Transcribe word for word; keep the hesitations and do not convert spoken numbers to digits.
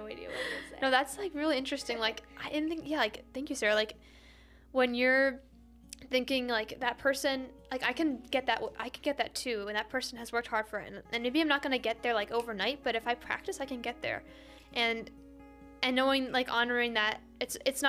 no idea what I'm gonna say. No, that's like really interesting. Like I didn't think. Yeah, like thank you, Sarah. Like when you're thinking like that person, like I can get that. I can get that too. And that person has worked hard for it. And, and maybe I'm not gonna get there like overnight, but if I practice, I can get there. And and knowing like honoring that it's it's not